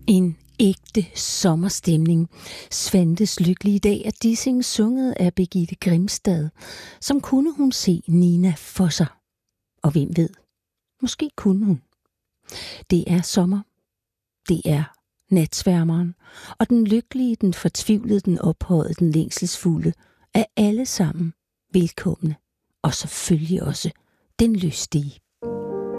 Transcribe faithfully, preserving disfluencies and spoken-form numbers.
En ægte sommerstemning. Svantes lykkelige dag er Dissing sunget af Birgitte Grimstad, som kunne hun se Nina for sig. Og hvem ved, måske kunne hun. Det er sommer. Det er natsværmeren. Og den lykkelige, den fortvivlede, den ophøjede, den længselsfulde er alle sammen velkomne. Og selvfølgelig også den lystige.